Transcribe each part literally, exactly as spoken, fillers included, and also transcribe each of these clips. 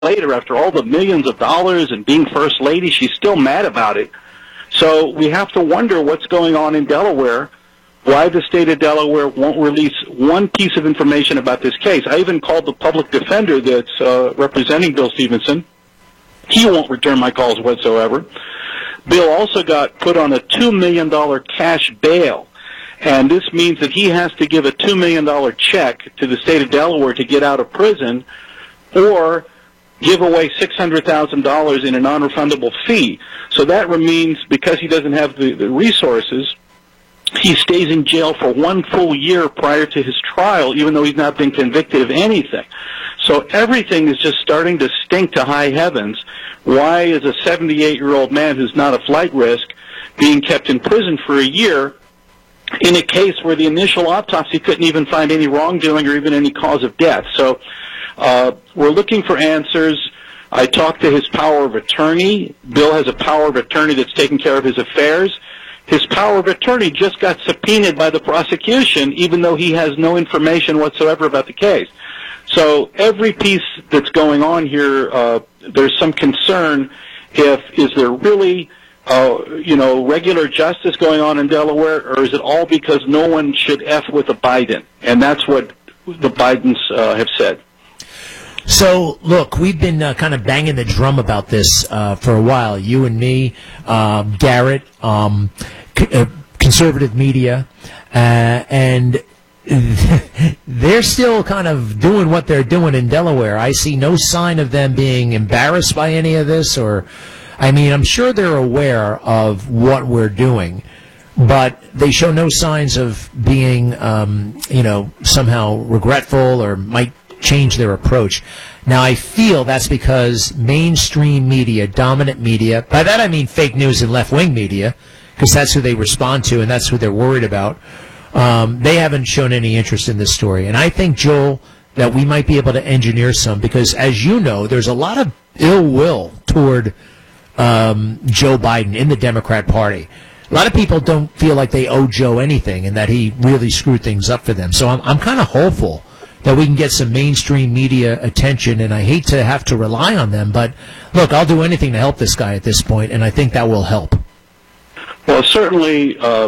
later, after all the millions of dollars and being first lady, she's still mad about it. So we have to wonder what's going on in Delaware, why the state of Delaware won't release one piece of information about this case. I even called the public defender that's uh, representing Bill Stevenson. He won't return my calls whatsoever. Bill also got put on a two million dollars cash bail, and this means that he has to give a two million dollars check to the state of Delaware to get out of prison, or give away six hundred thousand dollars in a non-refundable fee. So that means because he doesn't have the, the resources, he stays in jail for one full year prior to his trial, even though he's not been convicted of anything. So everything is just starting to stink to high heavens. Why is a seventy-eight-year-old man who's not a flight risk being kept in prison for a year in a case where the initial autopsy couldn't even find any wrongdoing or even any cause of death? So Uh, we're looking for answers. I talked to his power of attorney. Bill has a power of attorney that's taking care of his affairs. His power of attorney just got subpoenaed by the prosecution, even though he has no information whatsoever about the case. So every piece that's going on here, uh, there's some concern if, is there really, uh, you know, regular justice going on in Delaware, or is it all because no one should F with a Biden? And that's what the Bidens uh, have said. So, look, we've been uh, kind of banging the drum about this uh, for a while. You and me, um, Garrett, um, c- uh, conservative media, uh, and they're still kind of doing what they're doing in Delaware. I see no sign of them being embarrassed by any of this, or, I mean, I'm sure they're aware of what we're doing, but they show no signs of being, um, you know, somehow regretful or might change their approach. Now, I feel that's because mainstream media, dominant media, by that I mean fake news and left-wing media, because that's who they respond to and that's who they're worried about, um, they haven't shown any interest in this story. And I think, Joel, that we might be able to engineer some, because as you know, there's a lot of ill will toward um, Joe Biden in the Democrat Party. A lot of people don't feel like they owe Joe anything and that he really screwed things up for them. So I'm, I'm kind of hopeful that we can get some mainstream media attention, and I hate to have to rely on them, but look, I'll do anything to help this guy at this point, and I think that will help. Well, certainly, uh,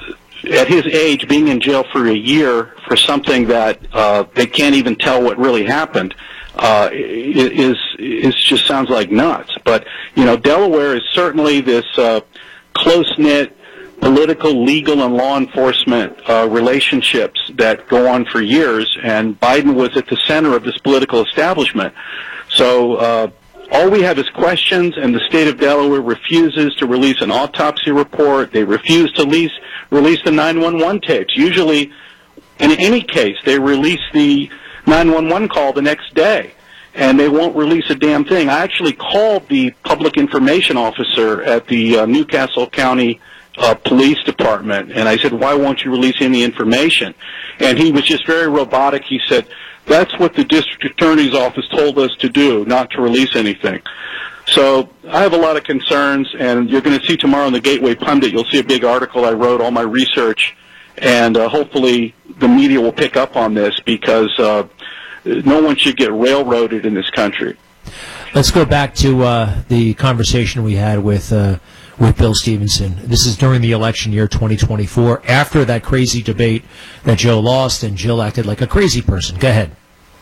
at his age, being in jail for a year for something that uh, they can't even tell what really happened uh, is is just sounds like nuts. But you know, Delaware is certainly this uh, close-knit political, legal, and law enforcement uh, relationships that go on for years, and Biden was at the center of this political establishment. So uh, all we have is questions, and the state of Delaware refuses to release an autopsy report. They refuse to release, release the nine one one tapes. Usually, in any case, they release the nine one one call the next day, and they won't release a damn thing. I actually called the public information officer at the uh, Newcastle County Uh, police department, and I said, why won't you release any information? And he was just very robotic. He said, that's what the district attorney's office told us to do, not to release anything. So I have a lot of concerns, and you're going to see tomorrow in the Gateway Pundit, you'll see a big article I wrote, all my research, and uh, hopefully the media will pick up on this, because uh, no one should get railroaded in this country. Let's go back to uh, the conversation we had with uh, with Bill Stevenson. This is during the election year twenty twenty-four, after that crazy debate that Joe lost, and Jill acted like a crazy person. Go ahead.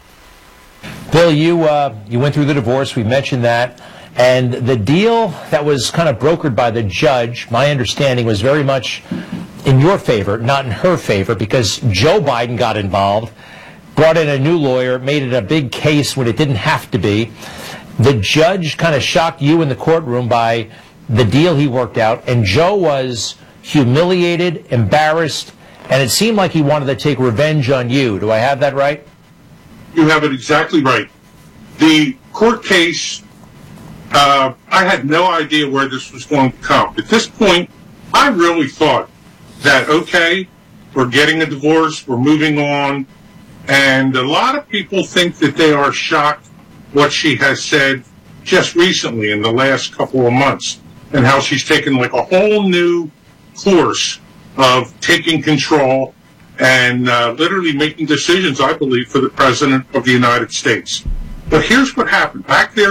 Bill, you uh, you went through the divorce. We mentioned that. And the deal that was kind of brokered by the judge, my understanding, was very much in your favor, not in her favor, because Joe Biden got involved, brought in a new lawyer, made it a big case when it didn't have to be. The judge kind of shocked you in the courtroom by the deal he worked out, and Joe was humiliated, embarrassed, and it seemed like he wanted to take revenge on you. Do I have that right? You have it exactly right. The court case, uh, I had no idea where this was going to come. At this point, I really thought that, okay, we're getting a divorce, we're moving on, and a lot of people think that they are shocked what she has said just recently in the last couple of months, and how she's taken like a whole new course of taking control and uh, literally making decisions, I believe, for the President of the United States. But here's what happened. Back there